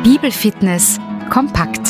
Bibelfitness kompakt.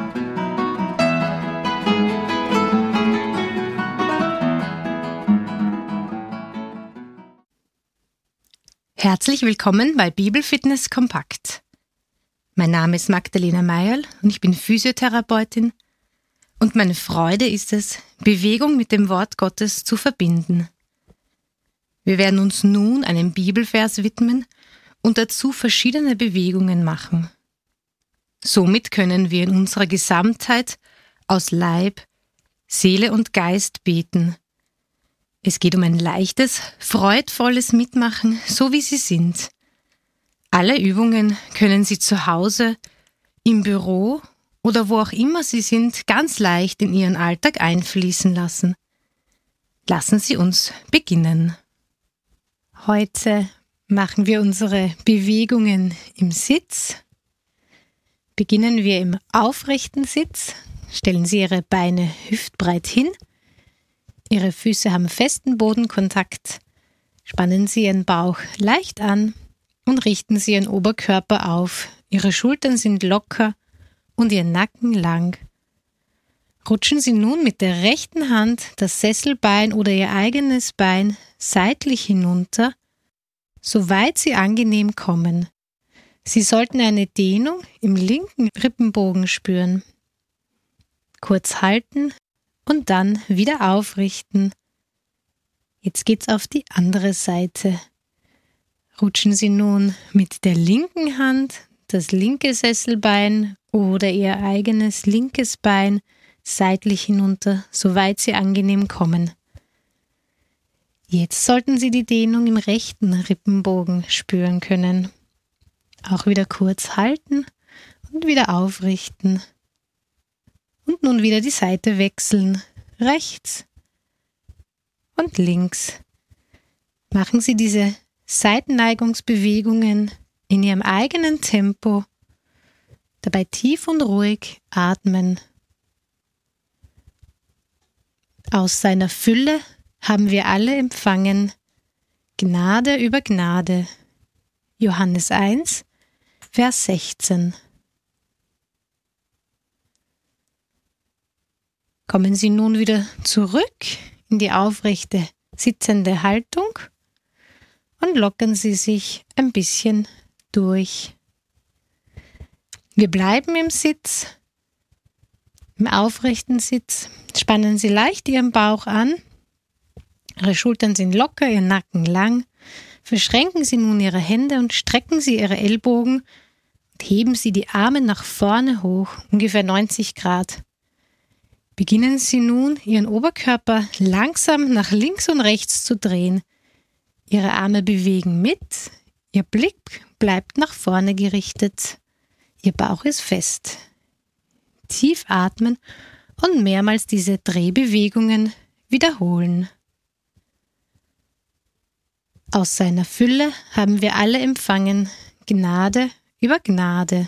Herzlich willkommen bei Bibelfitness kompakt. Mein Name ist Magdalena Meierl und ich bin Physiotherapeutin und meine Freude ist es, Bewegung mit dem Wort Gottes zu verbinden. Wir werden uns nun einem Bibelvers widmen und dazu verschiedene Bewegungen machen. Somit können wir in unserer Gesamtheit aus Leib, Seele und Geist beten. Es geht um ein leichtes, freudvolles Mitmachen, so wie Sie sind. Alle Übungen können Sie zu Hause, im Büro oder wo auch immer Sie sind, ganz leicht in Ihren Alltag einfließen lassen. Lassen Sie uns beginnen. Heute machen wir unsere Bewegungen im Sitz. Beginnen wir im aufrechten Sitz. Stellen Sie Ihre Beine hüftbreit hin. Ihre Füße haben festen Bodenkontakt. Spannen Sie Ihren Bauch leicht an und richten Sie Ihren Oberkörper auf. Ihre Schultern sind locker und Ihr Nacken lang. Rutschen Sie nun mit der rechten Hand das Sesselbein oder Ihr eigenes Bein seitlich hinunter, soweit Sie angenehm kommen. Sie sollten eine Dehnung im linken Rippenbogen spüren. Kurz halten und dann wieder aufrichten. Jetzt geht's auf die andere Seite. Rutschen Sie nun mit der linken Hand das linke Sesselbein oder Ihr eigenes linkes Bein seitlich hinunter, soweit Sie angenehm kommen. Jetzt sollten Sie die Dehnung im rechten Rippenbogen spüren können. Auch wieder kurz halten und wieder aufrichten. Und nun wieder die Seite wechseln. Rechts und links. Machen Sie diese Seitenneigungsbewegungen in Ihrem eigenen Tempo. Dabei tief und ruhig atmen. Aus seiner Fülle haben wir alle empfangen Gnade über Gnade. Johannes 1, Vers 16. Kommen Sie nun wieder zurück in die aufrechte sitzende Haltung und lockern Sie sich ein bisschen durch. Wir bleiben im Sitz, im aufrechten Sitz. Spannen Sie leicht Ihren Bauch an. Ihre Schultern sind locker, Ihr Nacken lang. Verschränken Sie nun Ihre Hände und strecken Sie Ihre Ellbogen und heben Sie die Arme nach vorne hoch, ungefähr 90 Grad. Beginnen Sie nun, Ihren Oberkörper langsam nach links und rechts zu drehen. Ihre Arme bewegen mit, Ihr Blick bleibt nach vorne gerichtet. Ihr Bauch ist fest. Tief atmen und mehrmals diese Drehbewegungen wiederholen. Aus seiner Fülle haben wir alle empfangen Gnade über Gnade.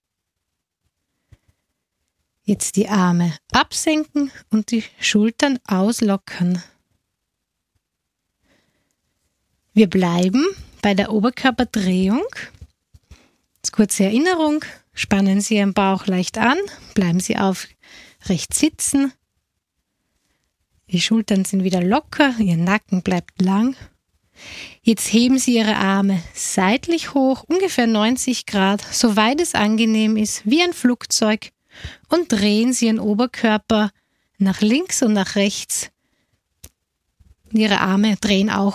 Jetzt die Arme absenken und die Schultern auslockern. Wir bleiben bei der Oberkörperdrehung. Als kurze Erinnerung, spannen Sie Ihren Bauch leicht an, bleiben Sie aufrecht sitzen. Die Schultern sind wieder locker, Ihr Nacken bleibt lang. Jetzt heben Sie Ihre Arme seitlich hoch, ungefähr 90 Grad, soweit es angenehm ist, wie ein Flugzeug, und drehen Sie Ihren Oberkörper nach links und nach rechts. Ihre Arme drehen auch